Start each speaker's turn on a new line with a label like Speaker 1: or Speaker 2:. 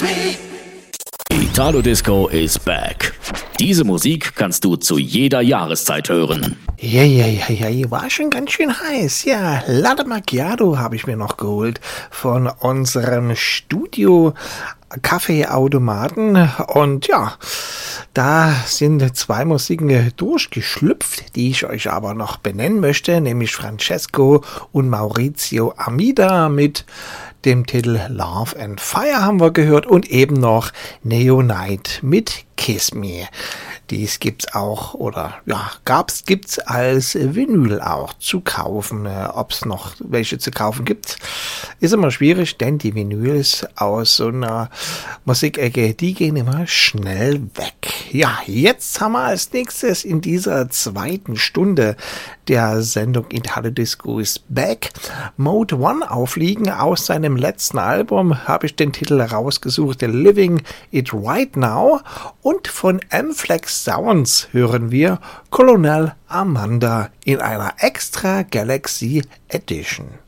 Speaker 1: Italo Disco is back. Diese Musik kannst du zu jeder Jahreszeit hören.
Speaker 2: Ja, war schon ganz schön heiß. Ja, Latte Macchiato habe ich mir noch geholt von unserem Studio Kaffeeautomaten. Und ja, da sind zwei Musiken durchgeschlüpft, die ich euch aber noch benennen möchte, nämlich Francesco und Maurizio Amida mit dem Titel Love and Fire haben wir gehört und eben noch Neonite mit Kiss Me. Dies gibt's auch, oder ja, gibt's als Vinyl auch zu kaufen. Ob's noch welche zu kaufen gibt, ist immer schwierig, denn die Vinyls aus so einer Musikecke, die gehen immer schnell weg. Ja, jetzt haben wir als nächstes in dieser zweiten Stunde der Sendung Italo Disco is Back Mode One aufliegen. Aus seinem letzten Album habe ich den Titel rausgesucht, Living It Right Now, und von M-Flex Sounds hören wir Colonel Amanda in einer Extra Galaxy Edition.